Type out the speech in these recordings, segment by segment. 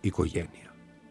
οικογένεια.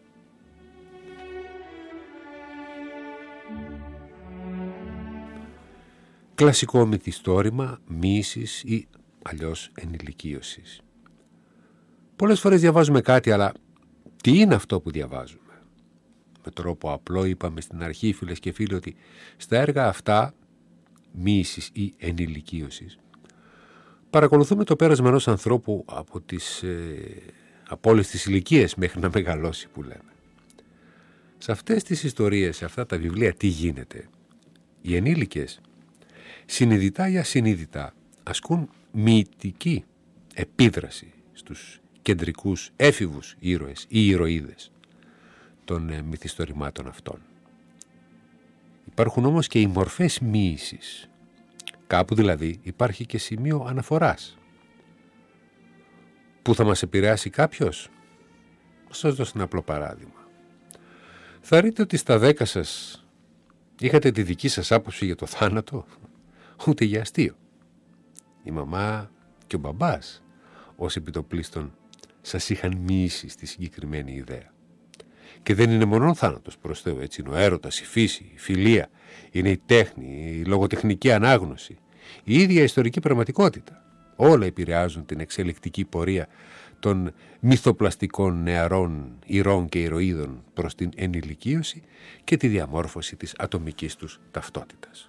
Κλασικό μυθιστόρημα μοίησης ή αλλιώς ενηλικίωσης. Πολλές φορές διαβάζουμε κάτι, αλλά τι είναι αυτό που διαβάζουμε? Με τρόπο απλό είπαμε στην αρχή, φίλες και φίλοι, ότι στα έργα αυτά μοίησης ή ενηλικίωσης παρακολουθούμε το πέρασμα ενός ανθρώπου από όλες τις ηλικίες μέχρι να μεγαλώσει, που λέμε. Σε αυτές τις ιστορίες, σε αυτά τα βιβλία, τι γίνεται? Οι ενήλικες συνειδητά ή ασυνείδητα ασκούν μυητική επίδραση στους κεντρικούς έφηβους ήρωες ή ηρωίδες των μυθιστορημάτων αυτών. Υπάρχουν όμως και οι μορφές μοίησης. Κάπου δηλαδή υπάρχει και σημείο αναφοράς. Πού θα μας επηρεάσει κάποιος? Θα σας δώσω ένα απλό παράδειγμα. Θα δείτε ότι στα 10 σας είχατε τη δική σας άποψη για το θάνατο, ούτε για αστείο. Η μαμά και ο μπαμπάς ως επιτοπλίστων σας είχαν μοιήσει στη συγκεκριμένη ιδέα. Και δεν είναι μόνο ο θάνατος, προς Θεού, έτσι είναι ο έρωτας, η φύση, η φιλία, είναι η τέχνη, η λογοτεχνική ανάγνωση, η ίδια ιστορική πραγματικότητα. Όλα επηρεάζουν την εξελικτική πορεία των μυθοπλαστικών νεαρών ηρώων και ηρωίδων προς την ενηλικίωση και τη διαμόρφωση της ατομικής τους ταυτότητας.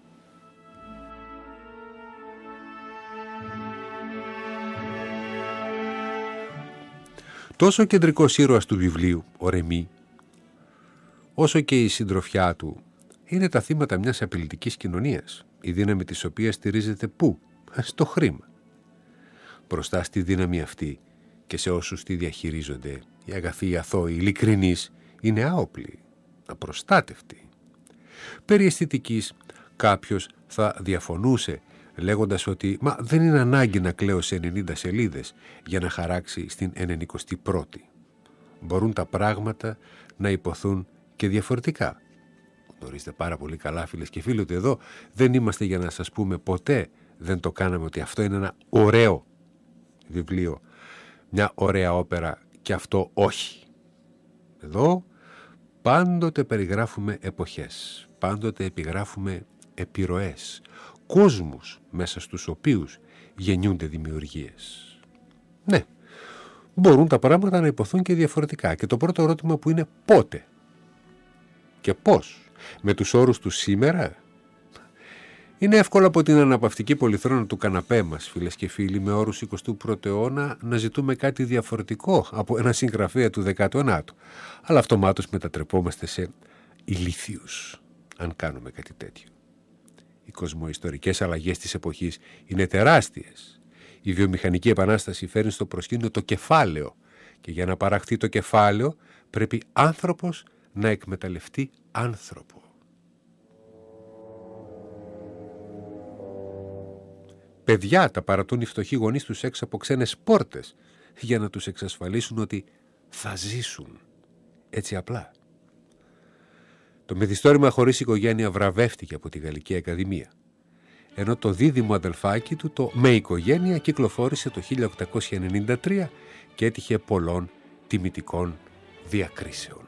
Τόσο ο κεντρικός ήρωας του βιβλίου, ο Ρεμί, όσο και η συντροφιά του είναι τα θύματα μιας απειλητικής κοινωνίας, η δύναμη της οποίας στηρίζεται πού? Στο χρήμα. Μπροστά στη δύναμη αυτή και σε όσους τη διαχειρίζονται, οι αγαθοί, οι αθώοι, οι ειλικρινείς είναι άοπλοι, απροστάτευτοι. Περί αισθητικής κάποιος θα διαφωνούσε λέγοντας ότι δεν είναι ανάγκη να κλαίω σε 90 σελίδες για να χαράξει στην 91η. Μπορούν τα πράγματα να υποθούν και διαφορετικά. Γνωρίζετε πάρα πολύ καλά, φίλες και φίλοι, ότι εδώ δεν είμαστε για να σας πούμε, ποτέ δεν το κάναμε, ότι αυτό είναι ένα ωραίο βιβλίο, μια ωραία όπερα και αυτό όχι. Εδώ πάντοτε περιγράφουμε εποχές, πάντοτε επιγράφουμε επιρροές, κόσμους μέσα στους οποίους γεννιούνται δημιουργίες. Ναι, μπορούν τα πράγματα να υποθούν και διαφορετικά. Και το πρώτο ερώτημα που είναι πότε και πώς? Με τους όρους του σήμερα? Είναι εύκολο από την αναπαυτική πολυθρόνα του καναπέ μας, φίλες και φίλοι, με όρους 21ου αιώνα να ζητούμε κάτι διαφορετικό από ένα συγγραφέα του 19ου. Αλλά αυτομάτως μετατρεπόμαστε σε ηλίθιους αν κάνουμε κάτι τέτοιο. Οι κοσμοϊστορικές αλλαγές της εποχής είναι τεράστιες. Η βιομηχανική επανάσταση φέρνει στο προσκήνιο το κεφάλαιο και για να παραχθεί το κεφάλαιο πρέπει άνθρωπος να εκμεταλλευτεί άνθρωπο. Παιδιά τα παρατούν οι φτωχοί γονείς τους έξω από ξένες πόρτες για να τους εξασφαλίσουν ότι θα ζήσουν. Έτσι απλά. Το μυθιστόρημα χωρίς οικογένεια βραβεύτηκε από τη Γαλλική Ακαδημία, ενώ το δίδυμο αδελφάκι του, το «Με οικογένεια», κυκλοφόρησε το 1893 και έτυχε πολλών τιμητικών διακρίσεων.